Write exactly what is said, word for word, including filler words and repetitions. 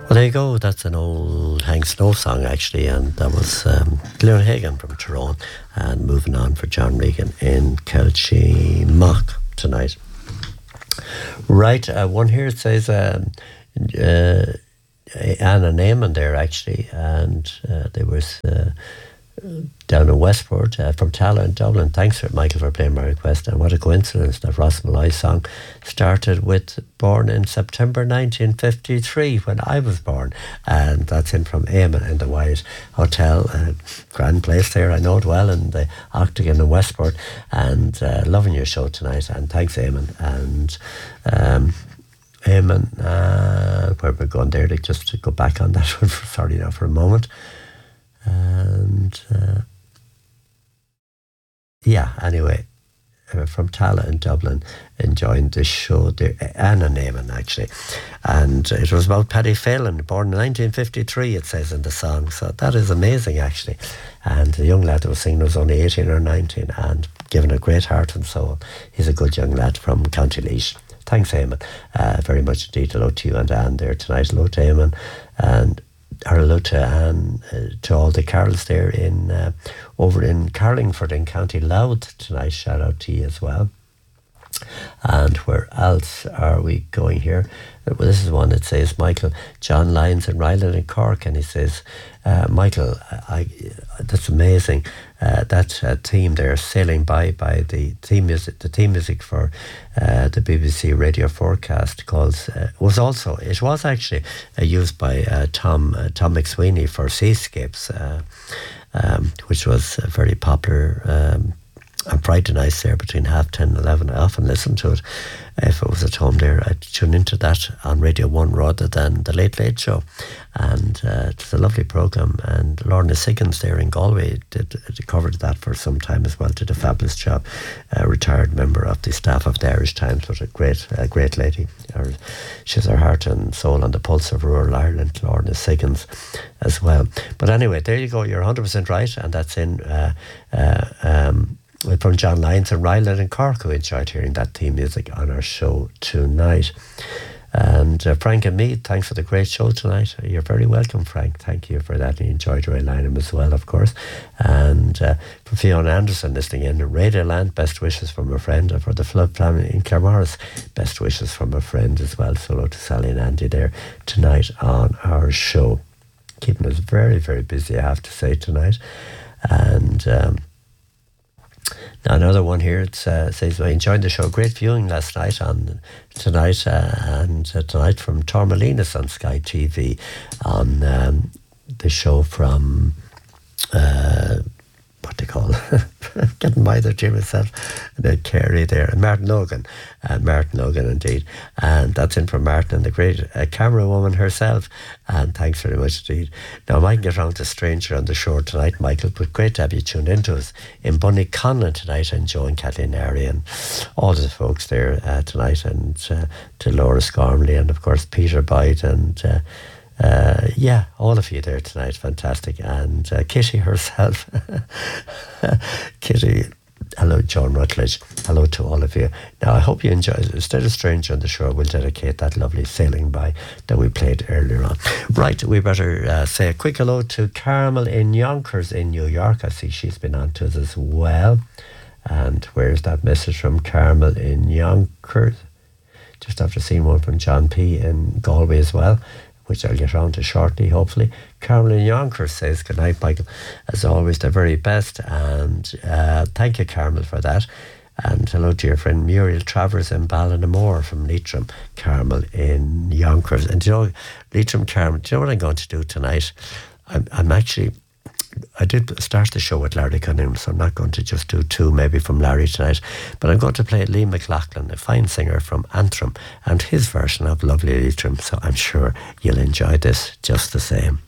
Well, there you go. That's an old Hank Snow song, actually, and that was um, Glenn Hagan from Tyrone, and moving on for John Regan in Kilchimock tonight. Right, uh, one here says um, uh, Anna Neyman there, actually, and uh, there was uh, down in Westport uh, from Tala in Dublin. Thanks for Michael for playing my request, and what a coincidence that Ross Malloy's song started with Born in September nineteen fifty-three when I was born, and that's in from Eamon in the Wyatt Hotel, uh, grand place there, I know it well, in the Octagon in Westport, and uh, loving your show tonight, and thanks Eamon. And um, Eamon, uh, where we're going there, to just to go back on that one, for, sorry now for a moment. And uh, yeah, anyway, uh, from Tala in Dublin, enjoying this show there, Anna Neyman actually, and it was about Paddy Phelan, born in nineteen fifty-three, it says in the song, so that is amazing actually. And the young lad that was singing was only eighteen or nineteen, and given a great heart and soul. He's a good young lad from County Laois. Thanks Eamon, uh, very much indeed. Hello to you and Anne there tonight. Hello to Eamon, and hello to Anne, uh, to all the Carols there in uh, over in Carlingford in County Louth tonight. Shout out to you as well. And where else are we going here? Well, this is one that says Michael John Lyons in Ryland in Cork, and he says, uh, Michael, I, I, that's amazing. Uh, that uh, theme there, Sailing By, by the theme music, the theme music for uh, the B B C radio forecast, calls uh, was also it was actually uh, used by uh, Tom uh, Tom McSweeney for Seascapes, uh, um, which was uh, very popular. Um, on Friday nights there between half ten and eleven. I often listen to it. If I was at home there, I'd tune into that on Radio one rather than the Late Late Show. And uh, it's a lovely programme. And Lorna Siggins there in Galway did, did covered that for some time as well, did a fabulous job. A retired member of the staff of the Irish Times, but a great, a great lady. Her, she's her heart and soul on the pulse of rural Ireland, Lorna Siggins as well. But anyway, there you go. You're one hundred percent right. And that's in... Uh, uh, um, from John Lyons and Ryland and Cork, who enjoyed hearing that theme music on our show tonight. And uh, Frank and Mead, thanks for the great show tonight. You're very welcome, Frank. Thank you for that. And you enjoyed Ray Lynham as well, of course. And uh, for Fiona Anderson listening in, Radioland, best wishes from a friend. And for the Flood family in Claremorris, best wishes from a friend as well. So hello to Sally and Andy there tonight on our show. Keeping us very, very busy, I have to say, tonight. And... Um, Now another one here, it uh, says, I enjoyed the show. Great viewing last night on tonight uh, and uh, tonight from Tormelinas on Sky T V on um, the show from uh, what they call getting by there to myself, and then Kerry there, and Martin Logan, uh, Martin Logan indeed, and that's in from Martin and the great uh, camera woman herself, and thanks very much indeed. Now I might get round to Stranger on the Shore tonight, Michael, but great to have you tuned into us in Bunnyconlon tonight, and Joe and Kathleen Airy and all the folks there uh, tonight, and uh, to Laura Scormley, and of course Peter Byte, and uh, Uh, yeah, all of you there tonight, fantastic. And uh, Kitty herself, Kitty, hello John Rutledge, hello to all of you. Now I hope you enjoyed it. Instead of Stranger on the Shore, we'll dedicate that lovely Sailing By that we played earlier on. Right, we better uh, say a quick hello to Carmel in Yonkers in New York. I see she's been on to us as well. And where's that message from Carmel in Yonkers? Just after seeing one from John P in Galway as well, which I'll get round to shortly, hopefully. Carolyn Yonkers says, good night, Michael. As always, the very best. And uh, thank you, Carmel, for that. And hello to your friend Muriel Travers in Ballinamore from Leitrim, Carmel in Yonkers. And you know, Leitrim, Carmel, do you know what I'm going to do tonight? I'm, I'm actually... I did start the show with Larry Cunningham, so I'm not going to just do two maybe from Larry tonight, but I'm going to play Lee McLaughlin, a fine singer from Antrim, and his version of Lovely Leitrim, so I'm sure you'll enjoy this just the same.